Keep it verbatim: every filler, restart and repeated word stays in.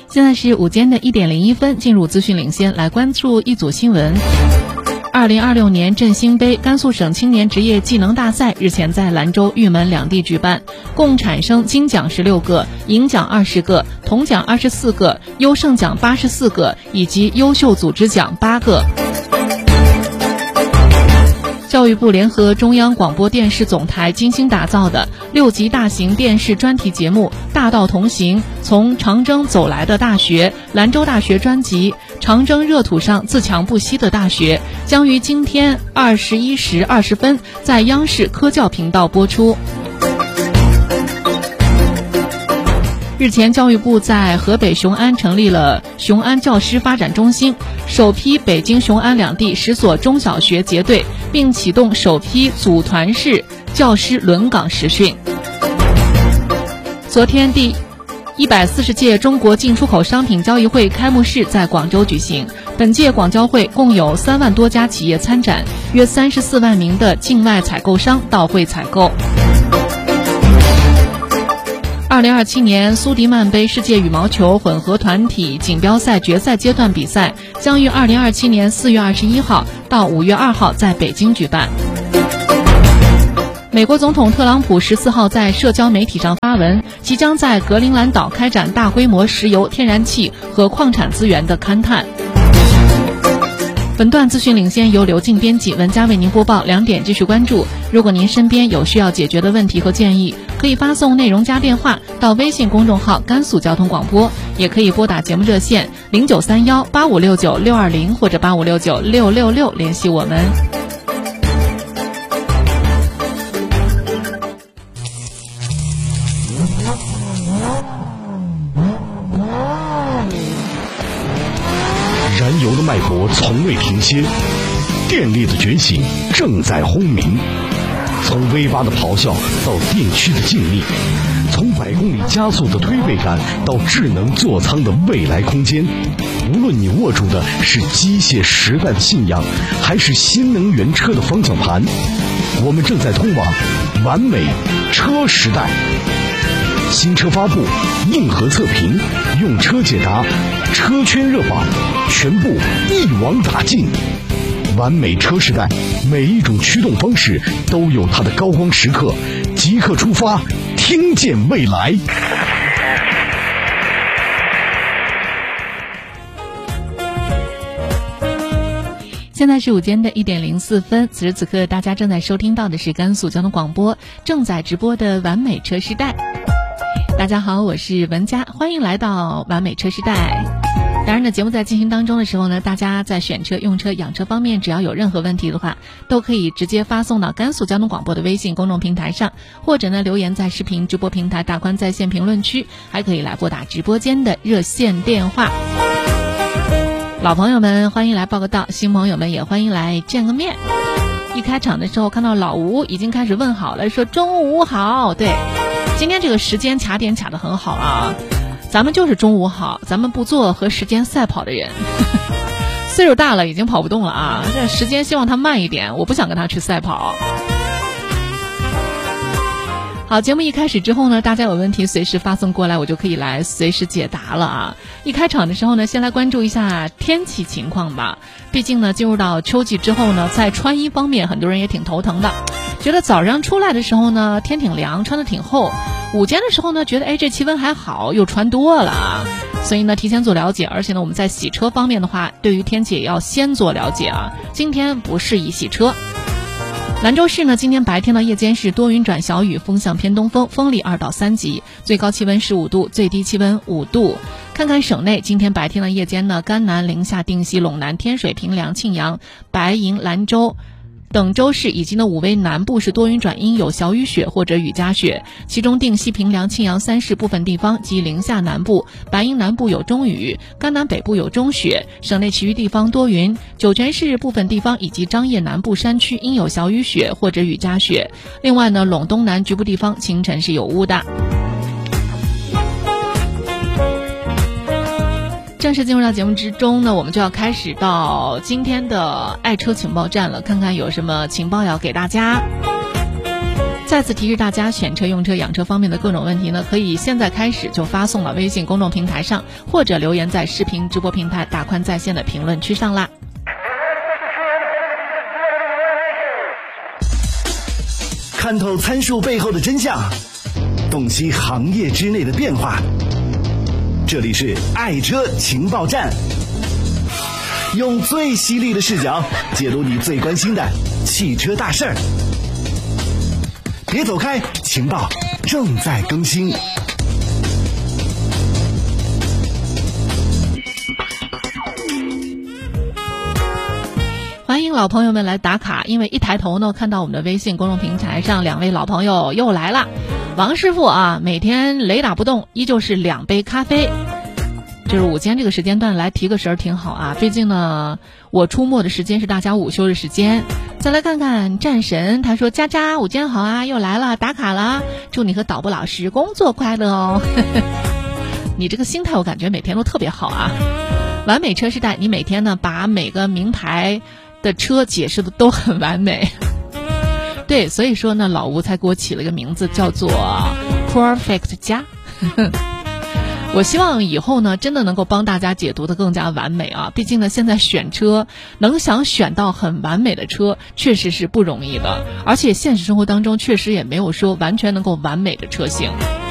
现在是午间的一点零一分，进入资讯领先，来关注一组新闻。二零二六年振兴杯甘肃省青年职业技能大赛日前在兰州、玉门两地举办，共产生金奖十六个、银奖二十个、铜奖二十四个、优胜奖八十四个以及优秀组织奖八个。教育部联合中央广播电视总台精心打造的六集大型电视专题节目《大道同行：从长征走来的大学》兰州大学专辑《长征热土上自强不息的大学》将于今天二十一时二十分在央视科教频道播出。日前，教育部在河北雄安成立了雄安教师发展中心，首批北京雄安两地十所中小学结对，并启动首批组团式教师轮岗实训。昨天，第一百四十届中国进出口商品交易会开幕式在广州举行。本届广交会共有三万多家企业参展，约三十四万名的境外采购商到会采购。二零二七年苏迪曼杯世界羽毛球混合团体锦标赛决赛阶段比赛将于二零二七年四月二十一号到五月二号在北京举办。美国总统特朗普十四号在社交媒体上发文，即将在格陵兰岛开展大规模石油、天然气和矿产资源的勘探。本段资讯领先由刘静编辑，文佳为您播报。两点继续关注。如果您身边有需要解决的问题和建议，可以发送内容加电话到微信公众号甘肃交通广播，也可以拨打节目热线零九三幺八五六九六二零或者八五六九六六六联系我们。 燃油的脉搏从未停歇，电力的觉醒正在轰鸣。从 V 八的咆哮到电驱的静谧，从百公里加速的推背感到智能座舱的未来空间，无论你握住的是机械时代的信仰，还是新能源车的方向盘，我们正在通往完美车时代。新车发布，硬核测评，用车解答，车圈热榜，全部一网打尽。完美车时代，每一种驱动方式都有它的高光时刻，即刻出发，听见未来。 现在是午间的一点零四分，此时此刻大家正在收听到的是甘肃交通广播正在直播的完美车时代。大家好，我是文佳，欢迎来到完美车时代。当然呢，节目在进行当中的时候呢，大家在选车、用车、养车方面，只要有任何问题的话，都可以直接发送到甘肃交通广播的微信公众平台上，或者呢留言在视频直播平台大宽在线评论区，还可以来拨打直播间的热线电话。老朋友们欢迎来报个到，新朋友们也欢迎来见个面。一开场的时候看到老吴已经开始问好了，说中午好。对，今天这个时间卡点卡得很好啊，咱们就是中午好，咱们不做和时间赛跑的人。岁数大了已经跑不动了啊，这时间希望他慢一点，我不想跟他去赛跑。好，节目一开始之后呢，大家有问题随时发送过来，我就可以来随时解答了啊。一开场的时候呢，先来关注一下天气情况吧。毕竟呢，进入到秋季之后呢，在穿衣方面很多人也挺头疼的，觉得早上出来的时候呢，天挺凉，穿得挺厚，午间的时候呢，觉得哎这气温还好，又穿多了啊。所以呢，提前做了解，而且呢，我们在洗车方面的话，对于天气也要先做了解啊。今天不适宜洗车。兰州市呢，今天白天到夜间是多云转小雨，风向偏东风，风力二到三级，最高气温十五度，最低气温五度。看看省内，今天白天到夜间呢，甘南、临夏、定西、陇南、天水、平凉、庆阳、白银、兰州等州市以及呢武威南部是多云转阴，有小雨雪或者雨夹雪，其中定西、平凉、庆阳三市部分地方及临夏南部、白银南部有中雨，甘南北部有中雪，省内其余地方多云，酒泉市部分地方以及张掖南部山区应有小雨雪或者雨夹雪。另外呢，陇东南局部地方清晨是有雾的。正式进入到节目之中呢，我们就要开始到今天的爱车情报站了，看看有什么情报要给大家。 再次提示大家，选车、用车、养车方面的各种问题呢，可以现在开始就发送到微信公众平台上，或者留言在视频直播平台大宽在线的评论区上啦。 看透参数背后的真相，洞悉行业之内的变化。这里是爱车情报站，用最犀利的视角解读你最关心的汽车大事儿。别走开，情报正在更新。 欢迎老朋友们来打卡，因为一抬头呢，看到我们的微信公众平台上两位老朋友又来了。王师傅啊，每天雷打不动，依旧是两杯咖啡。就是午间这个时间段来提个神儿挺好啊，毕竟呢，我出没的时间是大家午休的时间。再来看看战神，他说：“佳佳，午间好啊，又来了，打卡了，祝你和导播老师工作快乐哦。”你这个心态我感觉每天都特别好啊。完美车时代，你每天呢把每个名牌的车解释的都很完美。对，所以说呢，老吴才给我起了个名字叫做 Perfect 家。我希望以后呢，真的能够帮大家解读的更加完美啊！毕竟呢，现在选车能想选到很完美的车，确实是不容易的，而且现实生活当中确实也没有说完全能够完美的车型。